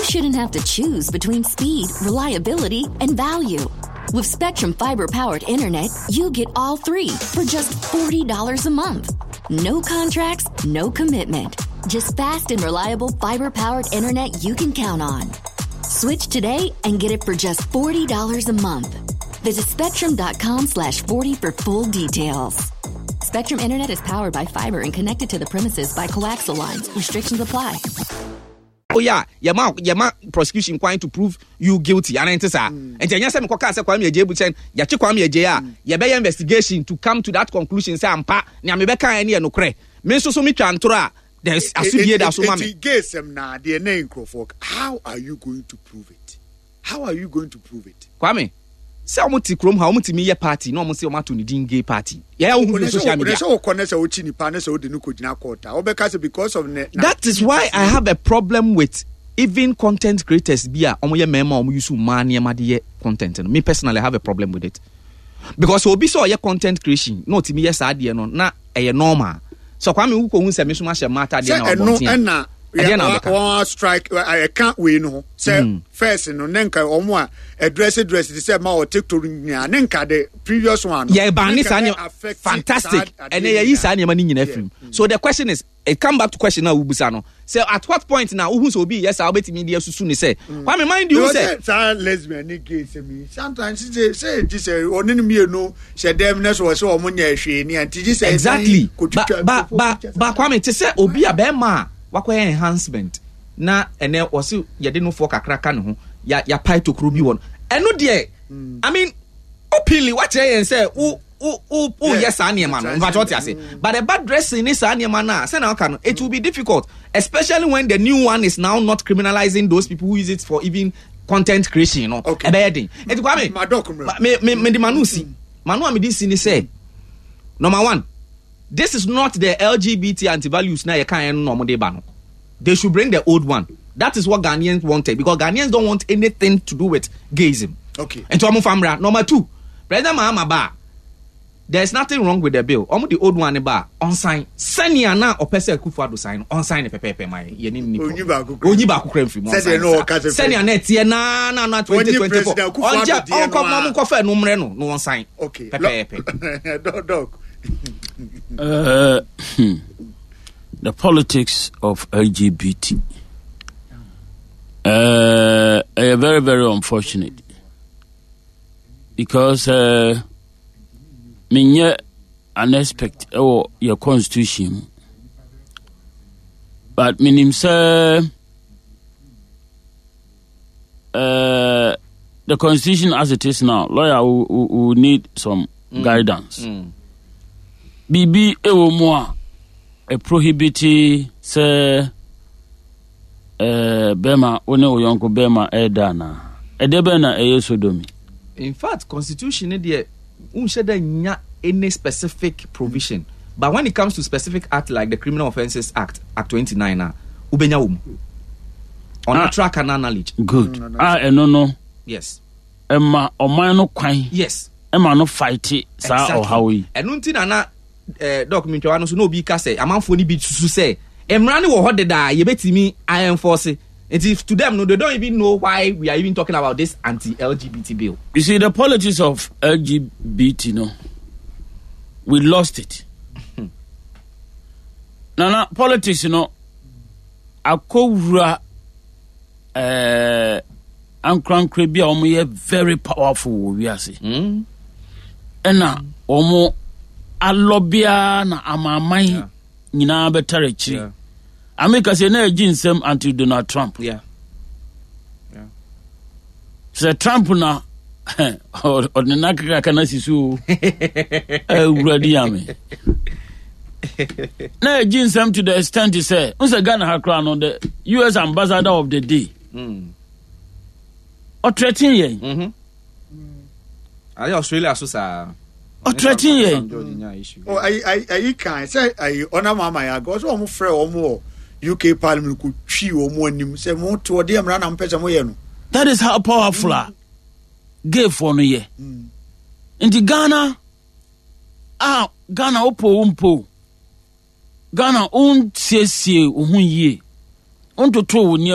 shouldn't have to choose between speed, reliability, and value. With Spectrum Fiber-powered internet, you get all three for just $40 a month. No contracts, no commitment. Just fast and reliable fiber-powered internet you can count on. Switch today and get it for just $40 a month. Visit Spectrum.com/40 for full details. Spectrum Internet is powered by fiber and connected to the premises by coaxial lines. Restrictions apply. Oh yeah, yama prosecution inquiring to prove you guilty. And enter sir. And then say me kwaka say Kwame Eje buchen, ya che Kwame Eje a, ya be investigation to come to that conclusion say ampa, na me be kan ene no kre. Me so me twa ntoro there's asubie da so ma me. Na de na nkrofo. How are you going to prove it? How are you going to prove it? Kwame, say omuti krom ha omuti me ye party, no omuti omato ni din gay party. Yeah, on social media. That is why I have a problem with even content creators be omoye mema omo use man niam de content. Me personally have a problem with it. Because obi so your content creation, no timi yes ade no na eye normal. So Kwame wu ko hu se me so ma she matter de na obo. One strike I can't win no say first no nenka omo a dress the say ma o TikTok nya nenka the previous one yeah ban fantastic and ye isa na ni nyina film. So the question is it come back to question now ubusa no say at what point now who so be yes obetimi dey susu ni say why me mind you say lesbian ni gay say me sometimes say this onini me no say dem na so omo nya hwe ni anti say exactly ba Kwame te say obi a be ma wakoye enhancement na ene wose yede no for kakraka ne ho ya pai to kro bi won eno de I mean openly what you say yes animal no but what you say but the bad dressing is animal na say na can it will be difficult especially when the new one is now not criminalizing those people who use it for even content creation, you know. Okay. It Kwame me the manu me this ni say number one, this is not the LGBT anti-values na yekan no mo de ba no. They should bring the old one. That is what Ghanaians wanted because Ghanaians don't want anything to do with gayism. Okay. And to famra number two, President Mahama ba. There's nothing wrong with the bill. Omo the old one ba on sign. Senia na opese Akufo-Addo sign on sign the pepe my ye ni Onyi ba ku kremfri mo. Senia na tie na 2024. Onja onko mo ko fa no mre no on sign. Okay. Pepe. Dog. The politics of LGBT are very, very unfortunate because minye unexpected your constitution, but minim say the constitution as it is now, lawyer will need some guidance. Bibi ewo mo a prohibiti se bema one oyonko bema edana edebe na eyesodomi. In fact, constitution dey unsheda nya any specific provision, but when it comes to specific act like the Criminal Offences Act 29 na ubenya wum on track and knowledge. Good. No. Yes. Emma oman no kwan. Yes. Emma no fight sa or how we. Enunti na document wa no so no bi ka say amanfo ni bi susu say emra ne wo ho deda ye betimi I enforce it. If to them no, they don't even know why we are even talking about this anti-LGBT bill. You see, the politics of LGBT, no, we lost it. Now, politics, you know, akowura ankran krebia omo ye very powerful we are say. Ena omo alobia na amamai nyina betare chiri. America say na jinsem until Donald Trump. Yeah. So Trump na or the nakaka kana sisu uradi ame. Na jinsem to the extent he say, unse Ghana ha crown on the US ambassador of the day. O 13 year. Are Australia so sa o 13 year. Oh I can say I honor mama ya go so omo frɛ omo UK Parliament could chew or more him say more to a dear run and pet no. That is how powerful gay for no year. In the Ghana Ghana umpo Ghana un CSC ye on to